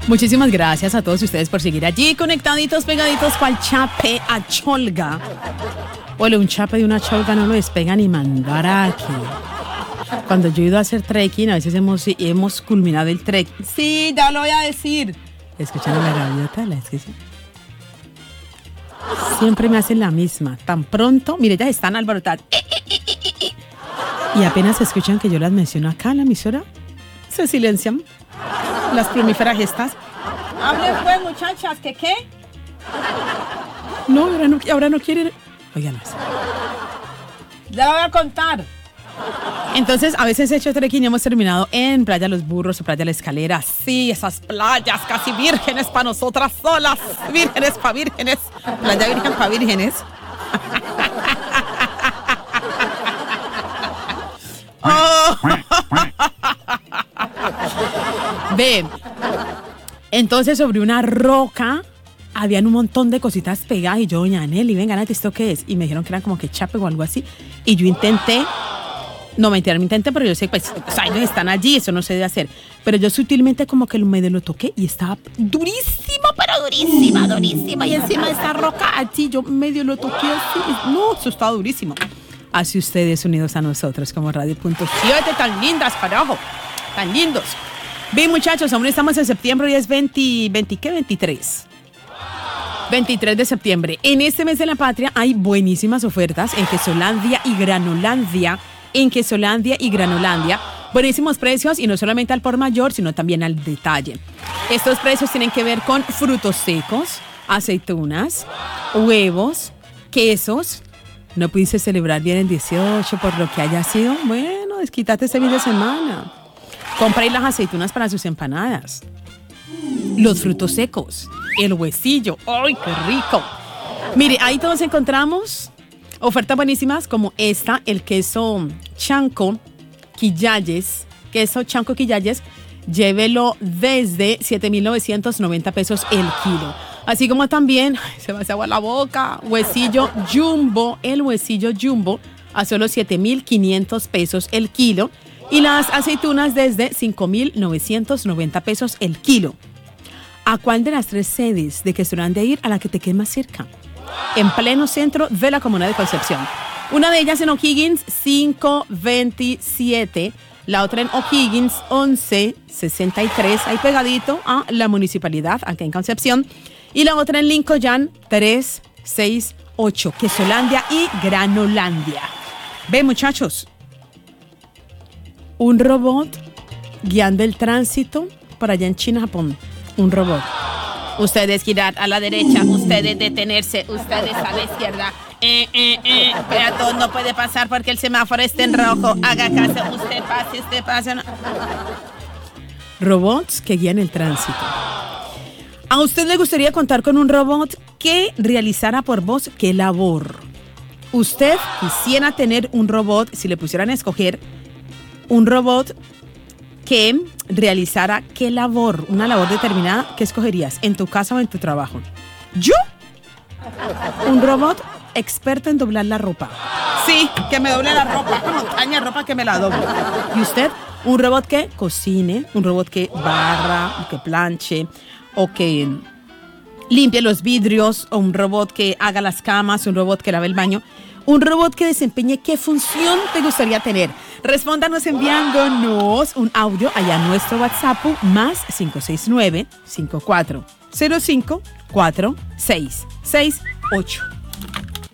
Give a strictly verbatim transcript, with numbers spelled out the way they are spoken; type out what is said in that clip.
Muchísimas gracias a todos ustedes por seguir allí, conectaditos, pegaditos, cual chape a cholga. Ole, un chape de una cholga no lo despega ni mandaraque. Cuando yo he ido a hacer trekking, a veces hemos, hemos culminado el trek. Sí, ya lo voy a decir. Escuchando la gaviota, la escuchan. Siempre me hacen la misma. Tan pronto, mire, ya están alborotadas. Y apenas escuchan que yo las menciono acá en la emisora, se silencian. Las plumíferas estas. Hablen pues, muchachas, ¿que qué? No, ahora no, ahora no quieren. Oigan eso. Ya lo voy a contar. Entonces, a veces he hecho trekking y hemos terminado en Playa Los Burros o Playa La Escalera. Sí, esas playas casi vírgenes para nosotras solas. Vírgenes para vírgenes. Playa virgen para vírgenes. Oh. Ven. Entonces, sobre una roca habían un montón de cositas pegadas y yo, doña Nelly, venga, Nati, ¿esto qué es? Y me dijeron que eran como que chape o algo así. Y yo intenté, no mentira, me intenté, pero yo sé, pues, o sea, ellos están allí, eso no se debe hacer. Pero yo sutilmente como que medio lo toqué y estaba durísimo, pero durísima, durísima. Y encima de esa roca, allí yo medio lo toqué así. No, eso estaba durísimo. Así ustedes unidos a nosotros como Radio Punto siete, tan lindas, carajo, tan lindos. Bien, muchachos, aún estamos en septiembre y es veinte, veinte, ¿qué? veintitrés. veintitrés de septiembre. En este mes de la patria hay buenísimas ofertas en Quesolandia y Granolandia. En Quesolandia y Granolandia. Buenísimos precios y no solamente al por mayor, sino también al detalle. Estos precios tienen que ver con frutos secos, aceitunas, huevos, quesos. No pudiste celebrar bien el dieciocho por lo que haya sido. Bueno, desquítate ese fin de semana. Compra las aceitunas para sus empanadas. Los frutos secos. El huesillo. ¡Ay, qué rico! Mire, ahí todos encontramos ofertas buenísimas como esta, el queso Chanco Quillayes. Queso Chanco Quillayes, llévelo desde siete mil novecientos noventa pesos el kilo. Así como también, ay, se me hace agua la boca, huesillo Jumbo, el huesillo Jumbo a solo siete mil quinientos pesos el kilo. Y las aceitunas desde cinco mil novecientos noventa pesos el kilo. ¿A cuál de las tres sedes de Quesolandia ir a la que te quede más cerca? En pleno centro de la comuna de Concepción. Una de ellas en O'Higgins, cinco veintisiete. La otra en O'Higgins, once sesenta y tres. Ahí pegadito a la municipalidad, acá en Concepción. Y la otra en Lincoln, tres seis ocho. Quesolandia y Granolandia. Ve, muchachos. Un robot guiando el tránsito por allá en China, Japón. Un robot. Ustedes girar a la derecha, ustedes detenerse, ustedes a la izquierda. Eh, eh, eh. Peatón no puede pasar porque el semáforo está en rojo. Haga caso, usted pase, usted pase. No. Robots que guían el tránsito. ¿A usted le gustaría contar con un robot que realizara por vos qué labor? Usted quisiera tener un robot, si le pusieran a escoger, un robot que realizara qué labor, una labor determinada, ¿qué escogerías en tu casa o en tu trabajo? ¿Yo? Un robot experto en doblar la ropa. Sí, que me doble la ropa, una montaña de ropa que me la doble. ¿Y usted? Un robot que cocine, un robot que barra, o que planche, o que limpie los vidrios, o un robot que haga las camas, un robot que lave el baño. Un robot que desempeñe qué función te gustaría tener. Respóndanos enviándonos un audio allá a nuestro WhatsApp más cinco seis nueve, cinco cuatro cero cinco, cuatro seis seis ocho.